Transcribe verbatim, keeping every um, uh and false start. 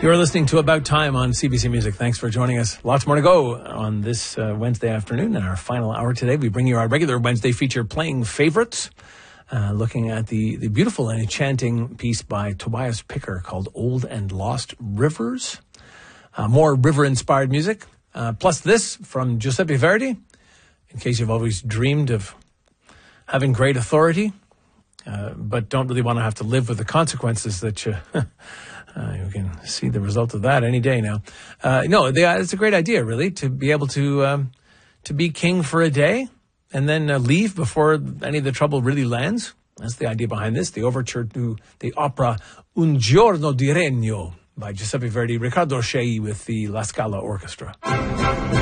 You're listening to About Time on C B C Music. Thanks for joining us. Lots more to go on this uh, Wednesday afternoon. In our final hour today, we bring you our regular Wednesday feature, Playing Favorites, uh, looking at the, the beautiful and enchanting piece by Tobias Picker called Old and Lost Rivers. Uh, more river-inspired music. Uh, plus this from Giuseppe Verdi, in case you've always dreamed of having great authority, uh, but don't really want to have to live with the consequences that you... Uh, you can see the result of that any day now. Uh, no, they, uh, it's a great idea, really, to be able to um, to be king for a day and then uh, leave before any of the trouble really lands. That's the idea behind this. The overture to the opera Un Giorno di Regno by Giuseppe Verdi, Riccardo Scei with the La Scala Orchestra.